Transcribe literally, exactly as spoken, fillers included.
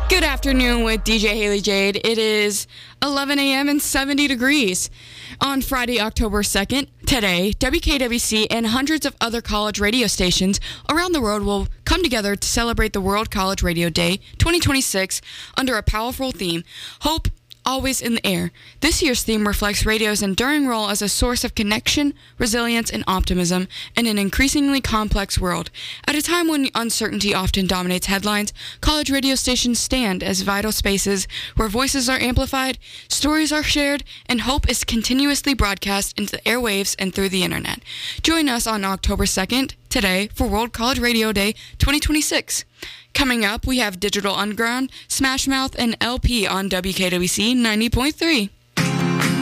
Good afternoon with D J Haley Jade. It is eleven a.m. and seventy degrees. On Friday, October second, today, W K W C and hundreds of other college radio stations around the world will come together to celebrate the World College Radio Day twenty twenty-six under a powerful theme, Hope Always in the Air. This year's theme reflects radio's enduring role as a source of connection, resilience, and optimism in an increasingly complex world. At a time when uncertainty often dominates headlines, college radio stations stand as vital spaces where voices are amplified, stories are shared, and hope is continuously broadcast into the airwaves and through the internet. Join us on October second, today, for World College Radio Day twenty twenty-six. Coming up, we have Digital Underground, Smash Mouth, and L P on W K W C ninety point three.